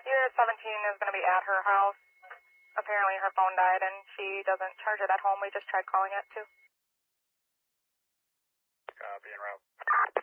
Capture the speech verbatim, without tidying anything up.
Unit seventeen is going to be at her house. Apparently her phone died and she doesn't charge it at home. We just tried calling it too. Copy en route.